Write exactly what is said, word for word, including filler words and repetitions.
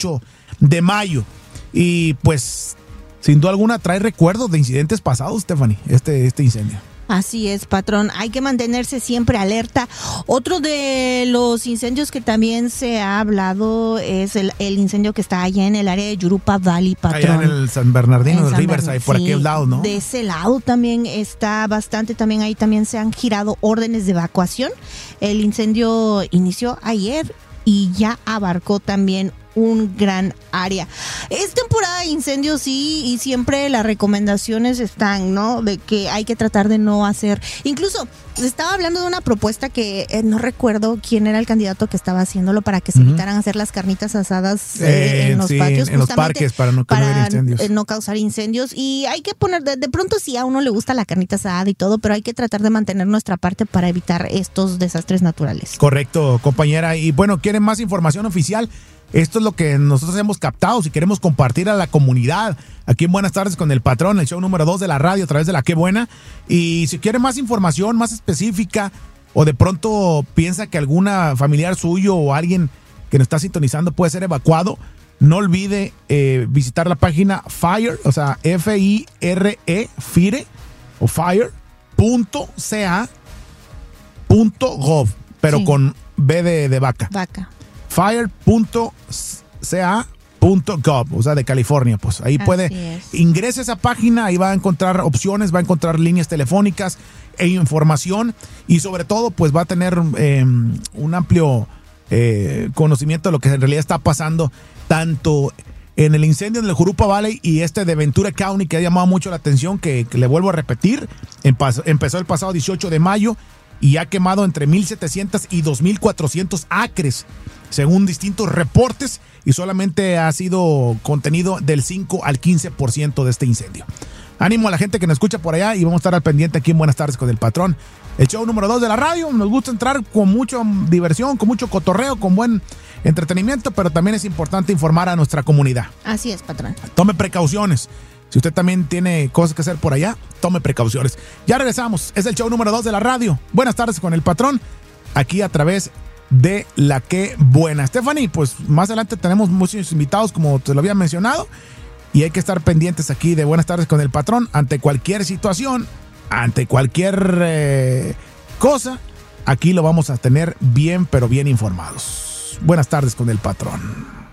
dieciocho de mayo. Y pues, sin duda alguna, trae recuerdos de incidentes pasados, Stephanie, este, este incendio. Así es, patrón. Hay que mantenerse siempre alerta. Otro de los incendios que también se ha hablado es el, el incendio que está allá en el área de Jurupa Valley, patrón. Allá en el San Bernardino, en el San Riverside, Bernard, por sí, aquel lado, ¿no? De ese lado también está bastante, también ahí también se han girado órdenes de evacuación. El incendio inició ayer y ya abarcó también un gran área. Es temporada de incendios, sí, y siempre las recomendaciones están, ¿no? De que hay que tratar de no hacer. Incluso estaba hablando de una propuesta que eh, no recuerdo quién era el candidato que estaba haciéndolo para que se uh-huh. evitaran hacer las carnitas asadas eh, eh, en los sí, patios, en los parques para no para incendios. Eh, no causar incendios. Y hay que poner, de, de pronto sí a uno le gusta la carnita asada y todo, pero hay que tratar de mantener nuestra parte para evitar estos desastres naturales. Correcto, compañera. Y bueno, ¿quieren más información oficial? Esto es lo que nosotros hemos captado, si queremos compartir a la comunidad. Aquí en Buenas Tardes con el Patrón, el show número dos de la radio a través de La Qué Buena. Y si quiere más información, más específica, o de pronto piensa que alguna familiar suyo o alguien que nos está sintonizando puede ser evacuado, no olvide eh, visitar la página FIRE, o sea, F I R E, FIRE, o FIRE punto C A punto gov, pero sí, con B de, de vaca. Vaca. fire punto C A punto gov, o sea, de California, pues ahí Así puede, es. ingrese a esa página, ahí va a encontrar opciones, va a encontrar líneas telefónicas e información, y sobre todo, pues va a tener eh, un amplio eh, conocimiento de lo que en realidad está pasando, tanto en el incendio en el Jurupa Valley y este de Ventura County, que ha llamado mucho la atención, que, que le vuelvo a repetir, empezó el pasado dieciocho de mayo, y ha quemado entre mil setecientos y dos mil cuatrocientos acres, según distintos reportes, y solamente ha sido contenido del cinco al quince por ciento de este incendio. Ánimo a la gente que nos escucha por allá, y vamos a estar al pendiente aquí en Buenas Tardes con el Patrón, el show número dos de la radio. Nos gusta entrar con mucha diversión, con mucho cotorreo, con buen entretenimiento, pero también es importante informar a nuestra comunidad. Así es, patrón. Tome precauciones. Si usted también tiene cosas que hacer por allá, tome precauciones. Ya regresamos. Es el show número dos de la radio. Buenas Tardes con el Patrón, aquí a través de La Qué Buena. Stephanie, pues más adelante tenemos muchos invitados, como te lo había mencionado, y hay que estar pendientes aquí de Buenas Tardes con el Patrón ante cualquier situación, ante cualquier eh, cosa. Aquí lo vamos a tener bien, pero bien informados. Buenas Tardes con el Patrón.